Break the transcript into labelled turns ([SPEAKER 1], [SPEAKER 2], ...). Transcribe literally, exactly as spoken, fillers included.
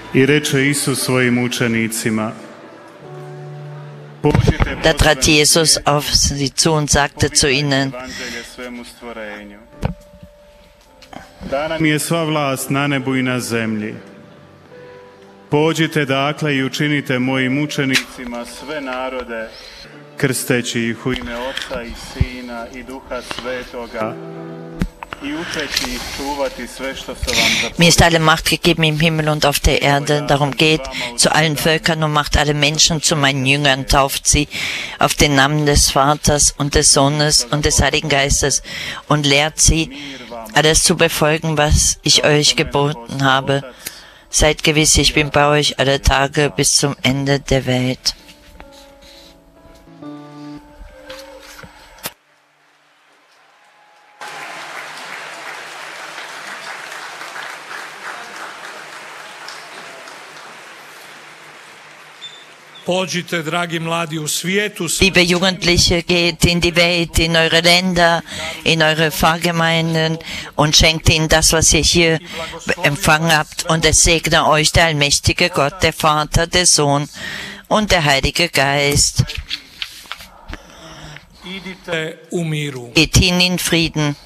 [SPEAKER 1] I reče Isus svojim učenicima:
[SPEAKER 2] Da trat Jesus auf sie zu und sagte zu ihnen:
[SPEAKER 1] Dana mi je sva vlast na nebu i na zemlji. Pođite dakle i učinite mojim učenicima sve narode, krsteći ih u ime Oca i Sina i Duha Svetoga i učeći ih čuvati sve što sam vam zapovjedio.
[SPEAKER 2] Mir ist alle Macht gegeben im Himmel und auf der Erde. Darum geht zu allen Völkern und macht alle Menschen zu meinen Jüngern, tauft sie auf den Namen des Vaters und des Sohnes und des Heiligen Geistes und lehrt sie, alles zu befolgen, was ich euch geboten habe. Seid gewiss, ich bin bei euch alle Tage bis zum Ende der Welt.
[SPEAKER 3] Pođite, dragi mladi, u svijetu.
[SPEAKER 2] Liebe Jugendliche, geht in die Welt, in eure Länder, in eure Pfarrgemeinden und schenkt ihnen das, was ihr hier empfangen habt. Und es segne euch der allmächtige Gott, der Vater, der Sohn und der Heilige Geist.
[SPEAKER 3] Idite u miru.
[SPEAKER 2] Geht hin in Frieden.